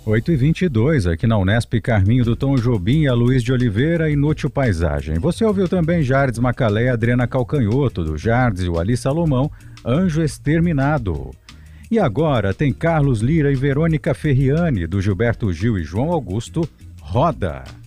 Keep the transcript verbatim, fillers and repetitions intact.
oito e vinte e dois, aqui na Unesp, Carminho do Tom Jobim, a Luiz de Oliveira, Inútil Paisagem. Você ouviu também Jardes Macalé e Adriana Calcanhoto, do Jardes e o Ali Salomão, Anjo Exterminado. E agora tem Carlos Lira e Verônica Ferriani, do Gilberto Gil e João Augusto, Roda.